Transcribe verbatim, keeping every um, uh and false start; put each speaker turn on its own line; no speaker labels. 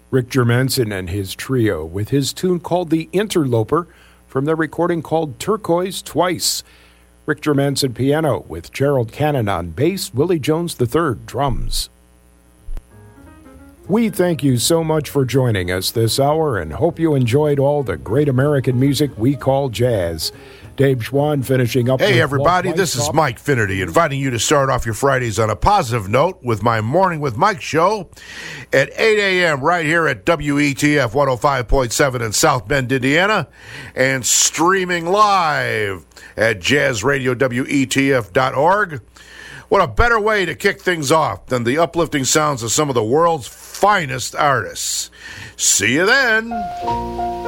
Rick Germanson and his trio with his tune called The Interloper from their recording called Turquoise Twice. Rick Germanson piano with Gerald Cannon on bass, Willie Jones the third drums. We thank you so much for joining us this hour and hope you enjoyed all the great American music we call jazz. Dave Schwann finishing up.
Hey, everybody, this is Mike Finnerty inviting you to start off your Fridays on a positive note with my Morning with Mike show at eight a.m. right here at W E T F one oh five point seven in South Bend, Indiana, and streaming live at jazz radio W E T F dot org. What a better way to kick things off than the uplifting sounds of some of the world's finest artists. See you then.